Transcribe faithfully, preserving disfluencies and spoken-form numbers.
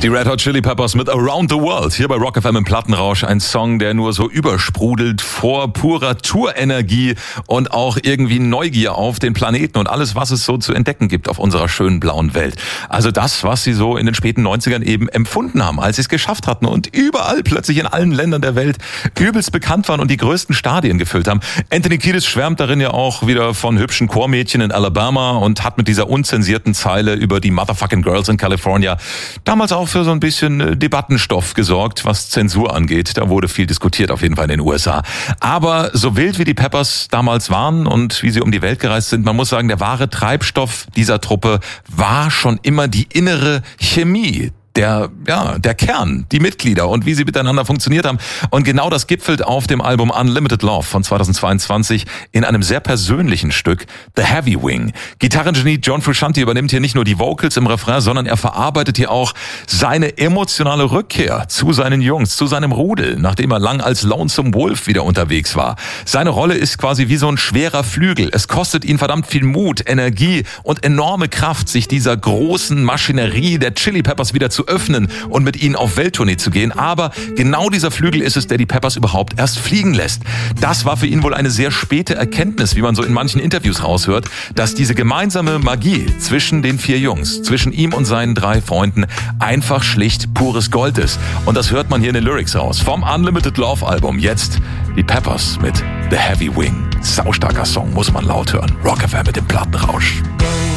Die Red Hot Chili Peppers mit Around the World. Hier bei Rock F M im Plattenrausch. Ein Song, der nur so übersprudelt vor purer Tourenergie und auch irgendwie Neugier auf den Planeten und alles, was es so zu entdecken gibt auf unserer schönen blauen Welt. Also das, was sie so in den späten neunzigern eben empfunden haben, als sie es geschafft hatten und überall plötzlich in allen Ländern der Welt übelst bekannt waren und die größten Stadien gefüllt haben. Anthony Kiedis schwärmt darin ja auch wieder von hübschen Chormädchen in Alabama und hat mit dieser unzensierten Zeile über die Motherfucking Girls in California damals auch für so ein bisschen Debattenstoff gesorgt, was Zensur angeht. Da wurde viel diskutiert, auf jeden Fall in den U S A. Aber so wild wie die Peppers damals waren und wie sie um die Welt gereist sind, man muss sagen, der wahre Treibstoff dieser Truppe war schon immer die innere Chemie. Der, ja, der Kern, die Mitglieder und wie sie miteinander funktioniert haben. Und genau das gipfelt auf dem Album Unlimited Love von zweitausendzweiundzwanzig in einem sehr persönlichen Stück, The Heavy Wing. Gitarrengenie John Frusciante übernimmt hier nicht nur die Vocals im Refrain, sondern er verarbeitet hier auch seine emotionale Rückkehr zu seinen Jungs, zu seinem Rudel, nachdem er lang als Lonesome Wolf wieder unterwegs war. Seine Rolle ist quasi wie so ein schwerer Flügel. Es kostet ihn verdammt viel Mut, Energie und enorme Kraft, sich dieser großen Maschinerie der Chili Peppers wieder zu öffnen und mit ihnen auf Welttournee zu gehen. Aber genau dieser Flügel ist es, der die Peppers überhaupt erst fliegen lässt. Das war für ihn wohl eine sehr späte Erkenntnis, wie man so in manchen Interviews raushört, dass diese gemeinsame Magie zwischen den vier Jungs, zwischen ihm und seinen drei Freunden einfach schlicht pures Gold ist. Und das hört man hier in den Lyrics raus. Vom Unlimited Love Album jetzt die Peppers mit The Heavy Wing. Saustarker Song, muss man laut hören. Rock F M mit dem Plattenrausch.